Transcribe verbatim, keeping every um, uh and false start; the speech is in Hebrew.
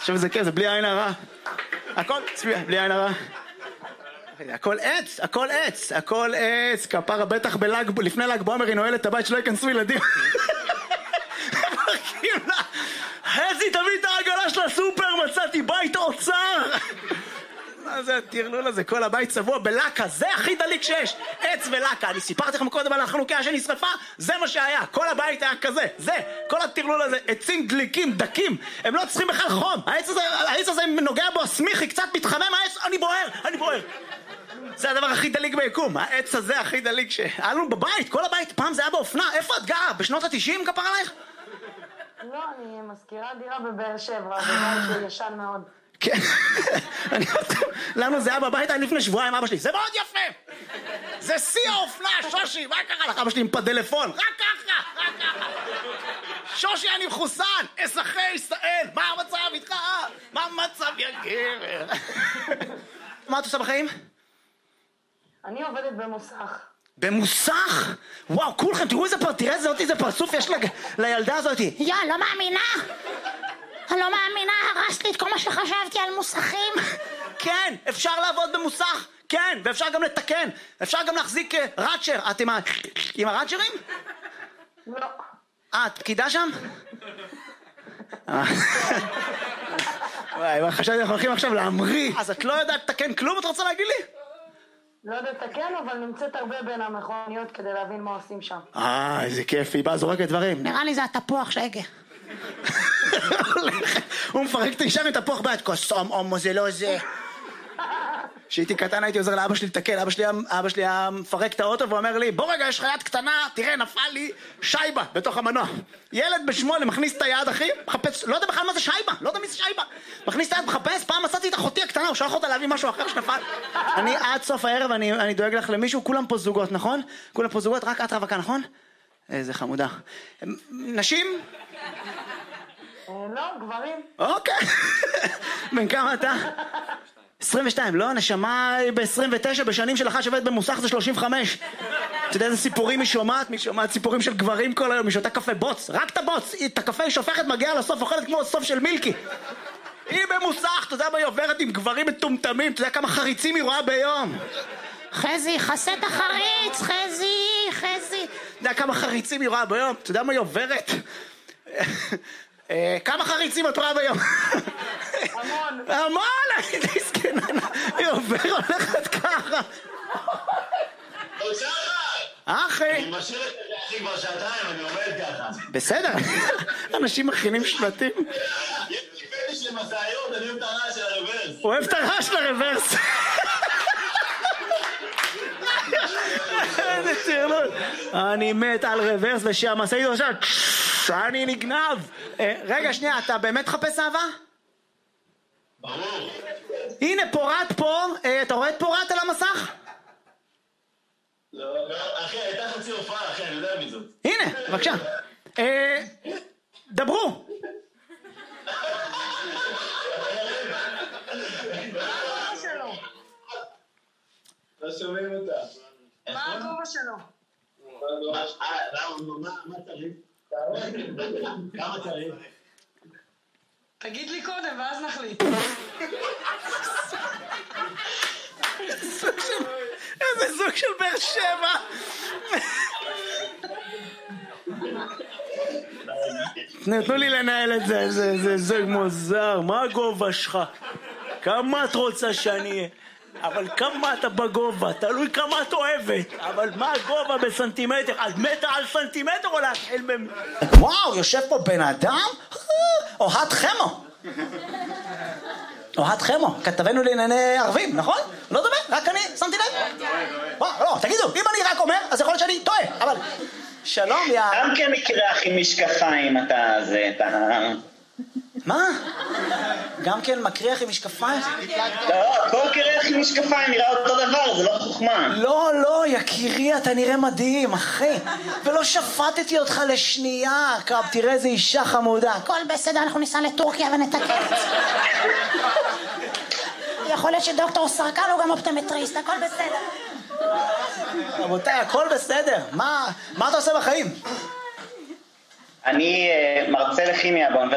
עכשיו זה כיף, זה בלי עין הרע. הכל, בלי עין הרע. הכל עץ, הכל עץ, הכל עץ. כפרה בטח בלג, לפני לג בעומר היא נועלת את הבית שלא ייכנסו ילדים. חזי, תביא את העגלה של הסופר, מצאתי בית אוצר. מה זה הטרלול הזה? כל הבית צבוע בלקה, זה הכי דליק שיש. עץ ולקה, אני סיפרתי לכם קודם על החנוכיה שנשרפה, זה מה שהיה, כל הבית היה כזה, זה, כל הטרלול הזה, עצים דליקים, דקים, הם לא צריכים בכלל חום, העץ הזה, העץ הזה נוגע בו, הסמיכי, קצת מתחמם, העץ, אני בוער, אני בוער. זה הדבר הכי דליק ביקום, העץ הזה הכי דליק שהיה לנו בבית, כל הבית, פעם זה היה באופנה, איפה את גרה? בשנות ה-תשעים כפר עלייך? לא, אני מזכירה דירה בבאר שבע, זה בית שהוא ישן מאוד. כן, לנו זה היה בבית לפני שבועיים, אבא שלי, זה מאוד יפה, זה שיא האופנה, שושי, מה קרה לך? אבא שלי עם פדלפון, רק ככה, רק ככה, שושי אני מחוסן, אזרחי ישראל, מה המצב איתך? מה המצב יא גבר? מה את עושה בחיים? אני עובדת במוסך. במוסך? וואו, כולכם, תראו איזה פרט, תראה איזה פרצוף יש לילדה הזאת. יא, לא מאמינה. אני לא מאמינה, הרסת לי את כל מה שחשבתי על מוסכים. כן, אפשר לעבוד במוסך, כן, ואפשר גם לתקן, אפשר גם להחזיק ראצ'ר. את עם, ה... עם הראצ'רים? לא. אה, את פקידה שם? וואי, חשבתי אנחנו הולכים עכשיו להמריא. אז את לא יודעת לתקן כלום, את רוצה להגיד לי? לא יודעת לתקן, אבל נמצאת הרבה בין המכוניות כדי להבין מה עושים שם. אה, איזה כיף, היא באה זורקת דברים. נראה לי זה התפוח שהגה. הוא מפרק את האישה מתפוח ביד, כוסום, אומו, זה לא זה. כשהייתי קטן הייתי עוזר לאבא שלי לתקן, אבא שלי, אבא שלי היה מפרק את האוטו ואומר לי, בוא רגע, יש לך יד קטנה, תראה, נפל לי שייבה בתוך המנוע. ילד בשמונה מכניס את היד, אחי, מחפש, לא יודע בכלל מה זה שייבה, לא יודע מי זה שייבה. מכניס את היד, מחפש, פעם מצאתי את אחותי הקטנה, הוא שלח אותה להביא משהו אחר שנפל. אני עד סוף הערב, אני, אני דואג לך למישהו, כולם פה זוגות, נכון? כולם פה זוגות, רק את רווקה, נכון? איזה חמודה. נשים? לא, גברים. אוקיי. בן כמה אתה? עשרים ושתיים, לא, נשמה ב-עשרים ותשע, בשנים של אחת שעובדת במוסך זה שלושים וחמש. אתה יודע איזה סיפורים היא שומעת? היא שומעת סיפורים של גברים כל היום, היא שותה קפה בוץ, רק את הבוץ, את הקפה היא שופכת, מגיעה לסוף, אוכלת כמו סוף של מילקי. היא במוסך, אתה יודע מה היא עוברת עם גברים מטומטמים, אתה יודע כמה חריצים היא רואה ביום. חזי, חסה את החריץ, חזי, חזי. אתה יודע כמה חריצים היא רואה ביום, אתה יודע מה היא עוברת? כמה חריצים את רואה ביום? המון. המון, הייתי סקננה. היא עובר, הולכת ככה. עושה לך! אחי. אני משאיר את זה אחי כבר שעתיים, אני עומד ככה. בסדר, אנשים מכינים שלטים. יש לי פטיש למסעיות, אני אוהב את הרעש של הרוורס. הוא אוהב את הרעש של הרוורס. איזה טרלול. אני מת על רוורס ושהמשאית עכשיו... אני נגנב. רגע, שנייה, אתה באמת חפש אהבה? ברור. הנה, פורט פה. אתה רואה את פורט על המסך? לא, אחי, הייתה חצי הופעה, אחי, אני יודע מי זאת. הנה, בבקשה. דברו. לא שומעים אותה. מה הגובה שלו? מה צריך? כמה צריך? תגיד לי קודם ואז נחליט. איזה זוג של באר שבע. תנו לי לנהל את זה, זה זוג מוזר. מה הגובה שלך? כמה את רוצה שאני אהיה? אבל כמה אתה בגובה, תלוי כמה את אוהבת. אבל מה הגובה בסנטימטר? על מטר על סנטימטר או להתחיל ב... וואו, יושב פה בן אדם? אוהד חמו. אוהד חמו, כתבנו לענייני ערבים, נכון? לא דומה, רק אני שמתי לב. וואו, לא, תגידו, אם אני רק אומר, אז יכול להיות שאני טועה, אבל... שלום, יא... גם כן מקרח עם משקפיים, אתה זה, אתה... מה? גם כן מקריח עם משקפיים? לא, כל קרח עם משקפיים נראה אותו דבר, זה לא חוכמה. לא, לא, יקירי, אתה נראה מדהים, אחי. ולא שפטתי אותך לשנייה, קרב, תראה איזה אישה חמודה. הכל בסדר, אנחנו ניסע לטורקיה ונתקן. יכול להיות שדוקטור סרקן הוא גם אופטומטריסט, הכל בסדר. רבותיי, הכל בסדר. מה, מה אתה עושה בחיים? אני מרצה לכימיה באוניברסיטה.